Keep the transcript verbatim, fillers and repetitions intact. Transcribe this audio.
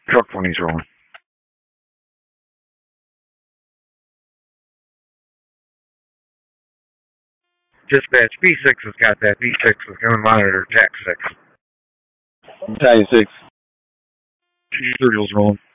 Truck twenty's rolling. Dispatch, B six has got that. B six is going to monitor Tac six. Battalion six. T thirty's rolling.